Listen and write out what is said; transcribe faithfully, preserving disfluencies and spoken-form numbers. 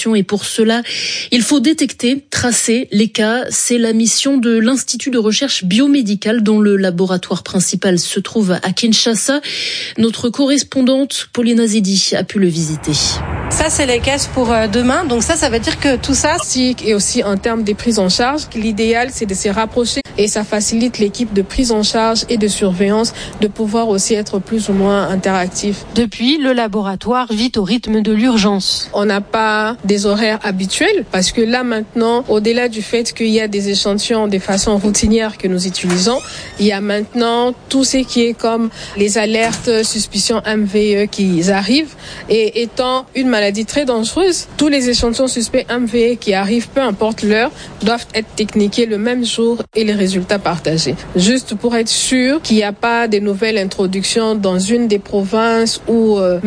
contamination et pour cela, il faut détecter, tracer les cas. C'est la mission de l'Institut de recherche biomédicale dont le laboratoire principal se trouve à Kinshasa. Notre correspondante Pauline Azidi a pu le visiter. Ça, c'est les caisses pour demain. Donc ça, ça veut dire que tout ça... Et aussi en termes de prise en charge, l'idéal, c'est de se rapprocher et ça facilite l'équipe de prise en charge et de surveillance de pouvoir aussi être plus ou moins interactif. Depuis, le laboratoire vit au rythme de l'urgence. On n'a pas des horaires habituels parce que là maintenant, au-delà du fait qu'il y a des échantillons de façon routinière que nous utilisons, il y a maintenant tout ce qui est comme les alertes, suspicions M V E qui arrivent et étant une maladie très dangereuse, tous les échantillons suspects M V E qui arrivent, peu importe l'heure, doivent être techniqués le même jour et les résultats partagés. Juste pour être sûr qu'il n'y a pas de nouvelles introductions dans une des provinces où euh,